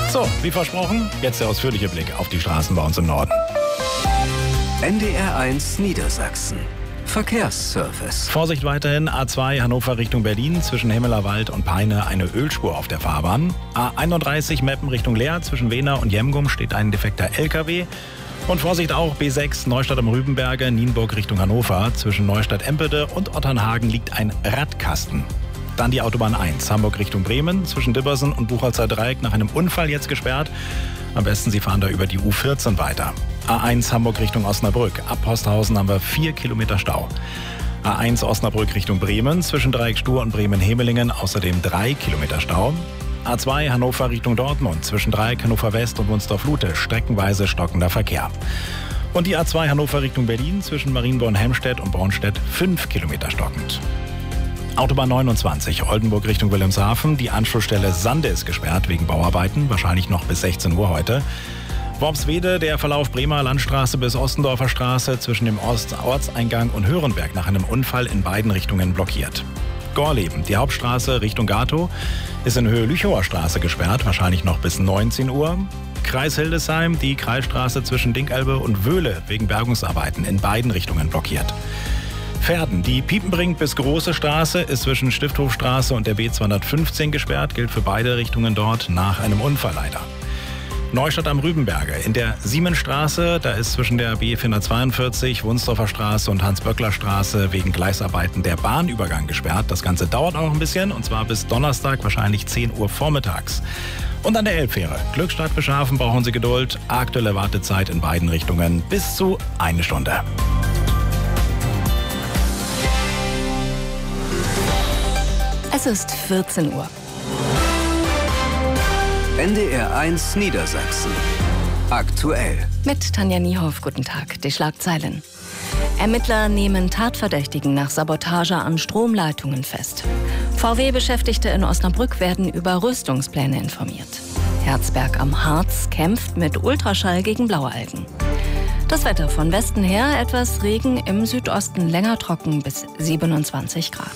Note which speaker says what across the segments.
Speaker 1: So, wie versprochen, jetzt der ausführliche Blick auf die Straßen bei uns im Norden.
Speaker 2: NDR1 Niedersachsen. Verkehrsservice.
Speaker 1: Vorsicht weiterhin, A2 Hannover Richtung Berlin, zwischen Himmelerwald und Peine eine Ölspur auf der Fahrbahn. A31 Meppen Richtung Leer, zwischen Wehner und Jemgum steht ein defekter LKW. Und Vorsicht auch, B6 Neustadt am Rübenberge, Nienburg Richtung Hannover, zwischen Neustadt-Empede und Otternhagen liegt ein Radkasten. Dann die Autobahn 1, Hamburg Richtung Bremen, zwischen Dibbersen und Buchholzer Dreieck nach einem Unfall jetzt gesperrt. Am besten Sie fahren da über die U14 weiter. A1 Hamburg Richtung Osnabrück, ab Posthausen haben wir 4 Kilometer Stau. A1 Osnabrück Richtung Bremen, zwischen Dreieck-Stur und Bremen-Hemelingen außerdem 3 Kilometer Stau. A2 Hannover Richtung Dortmund, zwischen Dreieck Hannover West und Wunstorf-Lute streckenweise stockender Verkehr. Und die A2 Hannover Richtung Berlin, zwischen Marienborn-Helmstedt und Bornstedt 5 Kilometer stockend. Autobahn 29, Oldenburg Richtung Wilhelmshaven. Die Anschlussstelle Sande ist gesperrt wegen Bauarbeiten, wahrscheinlich noch bis 16 Uhr heute. Worpswede, der Verlauf Bremer Landstraße bis Ostendorfer Straße zwischen dem Ortseingang und Hörenberg nach einem Unfall in beiden Richtungen blockiert. Gorleben, die Hauptstraße Richtung Gatow, ist in Höhe Lüchower Straße gesperrt, wahrscheinlich noch bis 19 Uhr. Kreis Hildesheim, die Kreisstraße zwischen Dinkelbe und Wöhle wegen Bergungsarbeiten in beiden Richtungen blockiert. Verden, die Piepenbrink bis Große Straße ist zwischen Stifthofstraße und der B215 gesperrt, gilt für beide Richtungen dort nach einem Unfall leider. Neustadt am Rübenberge, in der Siemensstraße, da ist zwischen der B442, Wunsdorfer Straße und Hans-Böckler-Straße wegen Gleisarbeiten der Bahnübergang gesperrt. Das Ganze dauert auch noch ein bisschen, und zwar bis Donnerstag, wahrscheinlich 10 Uhr vormittags. Und an der Elbfähre, Glückstadt bis Schafen brauchen Sie Geduld, aktuelle Wartezeit in beiden Richtungen bis zu 1 Stunde.
Speaker 3: Es ist 14 Uhr.
Speaker 2: NDR1 Niedersachsen. Aktuell.
Speaker 3: Mit Tanja Niehoff, guten Tag. Die Schlagzeilen. Ermittler nehmen Tatverdächtigen nach Sabotage an Stromleitungen fest. VW-Beschäftigte in Osnabrück werden über Rüstungspläne informiert. Herzberg am Harz kämpft mit Ultraschall gegen Blaualgen. Das Wetter von Westen her, etwas Regen, im Südosten länger trocken bis 27 Grad.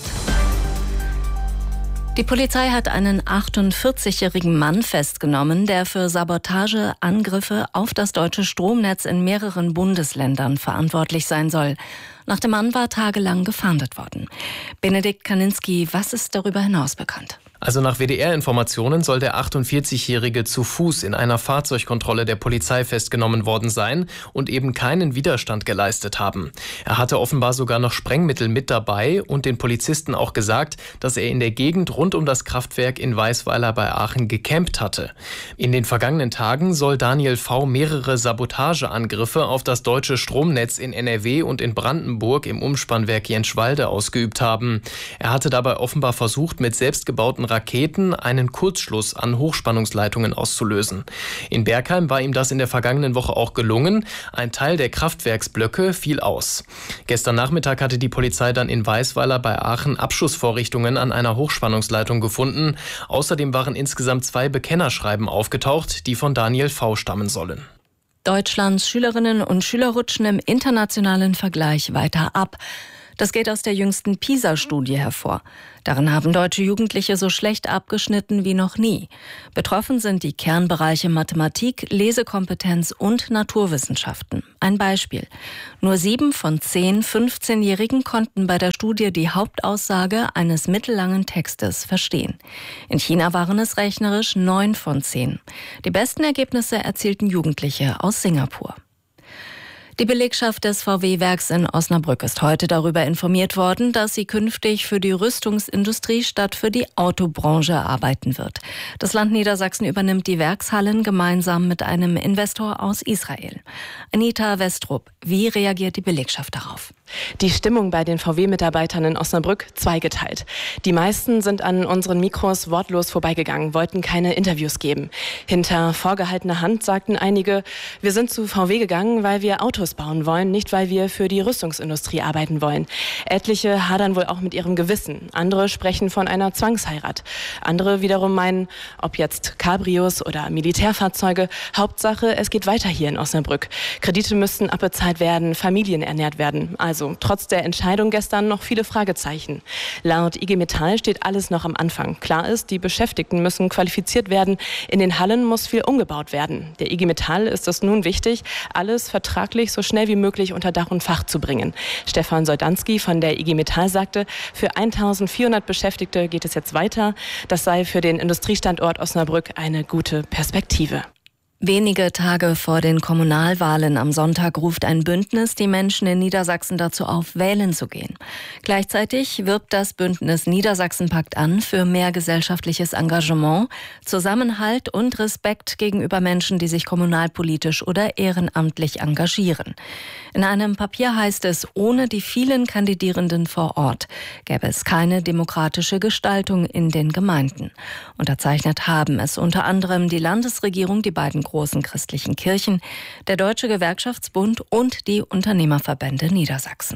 Speaker 3: Die Polizei hat einen 48-jährigen Mann festgenommen, der für Sabotageangriffe auf das deutsche Stromnetz in mehreren Bundesländern verantwortlich sein soll. Nach dem Mann war tagelang gefahndet worden. Benedikt Kaninski, was ist darüber hinaus bekannt?
Speaker 4: Also nach WDR-Informationen soll der 48-Jährige zu Fuß in einer Fahrzeugkontrolle der Polizei festgenommen worden sein und eben keinen Widerstand geleistet haben. Er hatte offenbar sogar noch Sprengmittel mit dabei und den Polizisten auch gesagt, dass er in der Gegend rund um das Kraftwerk in Weisweiler bei Aachen gecampt hatte. In den vergangenen Tagen soll Daniel V. mehrere Sabotageangriffe auf das deutsche Stromnetz in NRW und in Brandenburg im Umspannwerk Jenschwalde ausgeübt haben. Er hatte dabei offenbar versucht, mit selbstgebauten Raketen einen Kurzschluss an Hochspannungsleitungen auszulösen. In Bergheim war ihm das in der vergangenen Woche auch gelungen. Ein Teil der Kraftwerksblöcke fiel aus. Gestern Nachmittag hatte die Polizei dann in Weisweiler bei Aachen Abschussvorrichtungen an einer Hochspannungsleitung gefunden. Außerdem waren insgesamt 2 Bekennerschreiben aufgetaucht, die von Daniel V. stammen sollen.
Speaker 3: Deutschlands Schülerinnen und Schüler rutschen im internationalen Vergleich weiter ab. Das geht aus der jüngsten PISA-Studie hervor. Darin haben deutsche Jugendliche so schlecht abgeschnitten wie noch nie. Betroffen sind die Kernbereiche Mathematik, Lesekompetenz und Naturwissenschaften. Ein Beispiel. Nur 7 von 10 15-Jährigen konnten bei der Studie die Hauptaussage eines mittellangen Textes verstehen. In China waren es rechnerisch 9 von 10. Die besten Ergebnisse erzielten Jugendliche aus Singapur. Die Belegschaft des VW-Werks in Osnabrück ist heute darüber informiert worden, dass sie künftig für die Rüstungsindustrie statt für die Autobranche arbeiten wird. Das Land Niedersachsen übernimmt die Werkshallen gemeinsam mit einem Investor aus Israel. Anita Westrup, wie reagiert die Belegschaft darauf?
Speaker 5: Die Stimmung bei den VW-Mitarbeitern in Osnabrück zweigeteilt. Die meisten sind an unseren Mikros wortlos vorbeigegangen, wollten keine Interviews geben. Hinter vorgehaltener Hand sagten einige, wir sind zu VW gegangen, weil wir Autos Autos bauen wollen, nicht weil wir für die Rüstungsindustrie arbeiten wollen. Etliche hadern wohl auch mit ihrem Gewissen. Andere sprechen von einer Zwangsheirat. Andere wiederum meinen, ob jetzt Cabrios oder Militärfahrzeuge, Hauptsache, es geht weiter hier in Osnabrück. Kredite müssten abbezahlt werden, Familien ernährt werden. Also trotz der Entscheidung gestern noch viele Fragezeichen. Laut IG Metall steht alles noch am Anfang. Klar ist, die Beschäftigten müssen qualifiziert werden. In den Hallen muss viel umgebaut werden. Der IG Metall ist es nun wichtig, alles vertraglich so schnell wie möglich unter Dach und Fach zu bringen. Stefan Soldanski von der IG Metall sagte, für 1400 Beschäftigte geht es jetzt weiter. Das sei für den Industriestandort Osnabrück eine gute Perspektive.
Speaker 3: Wenige Tage vor den Kommunalwahlen am Sonntag ruft ein Bündnis die Menschen in Niedersachsen dazu auf, wählen zu gehen. Gleichzeitig wirbt das Bündnis Niedersachsen-Pakt an für mehr gesellschaftliches Engagement, Zusammenhalt und Respekt gegenüber Menschen, die sich kommunalpolitisch oder ehrenamtlich engagieren. In einem Papier heißt es, ohne die vielen Kandidierenden vor Ort gäbe es keine demokratische Gestaltung in den Gemeinden. Unterzeichnet haben es unter anderem die Landesregierung, die beiden großen christlichen Kirchen, der Deutsche Gewerkschaftsbund und die Unternehmerverbände Niedersachsen.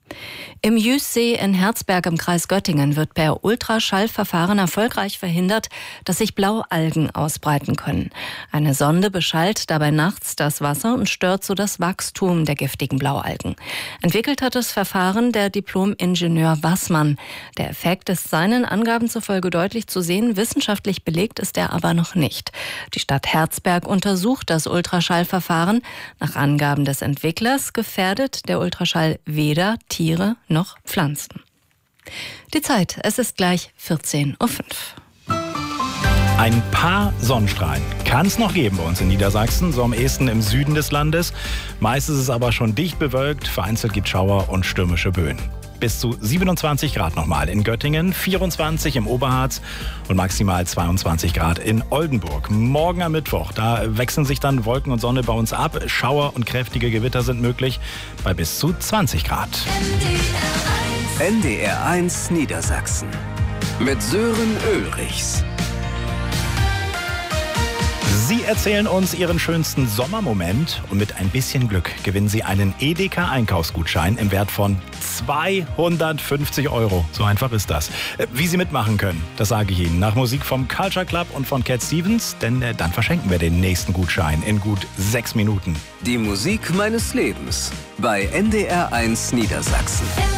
Speaker 3: Im Jüßsee in Herzberg im Kreis Göttingen wird per Ultraschallverfahren erfolgreich verhindert, dass sich Blaualgen ausbreiten können. Eine Sonde beschallt dabei nachts das Wasser und stört so das Wachstum der giftigen Blaualgen. Entwickelt hat das Verfahren der Diplom-Ingenieur Wassmann. Der Effekt ist seinen Angaben zufolge deutlich zu sehen, wissenschaftlich belegt ist er aber noch nicht. Die Stadt Herzberg untersucht das Ultraschallverfahren. Nach Angaben des Entwicklers gefährdet der Ultraschall weder Tiere noch Pflanzen. Die Zeit, es ist gleich 14:05 Uhr.
Speaker 1: Ein paar Sonnenstrahlen kann es noch geben bei uns in Niedersachsen, so am ehesten im Süden des Landes. Meist ist es aber schon dicht bewölkt, vereinzelt gibt Schauer und stürmische Böen. Bis zu 27 Grad nochmal in Göttingen, 24 im Oberharz und maximal 22 Grad in Oldenburg. Morgen am Mittwoch, da wechseln sich dann Wolken und Sonne bei uns ab. Schauer und kräftige Gewitter sind möglich bei bis zu 20 Grad.
Speaker 2: NDR1 Niedersachsen mit Sören Ulrichs.
Speaker 1: Sie erzählen uns Ihren schönsten Sommermoment und mit ein bisschen Glück gewinnen Sie einen Edeka-Einkaufsgutschein im Wert von 250 €. So einfach ist das. Wie Sie mitmachen können, das sage ich Ihnen nach Musik vom Culture Club und von Cat Stevens, denn dann verschenken wir den nächsten Gutschein in gut 6 Minuten.
Speaker 2: Die Musik meines Lebens bei NDR1 Niedersachsen.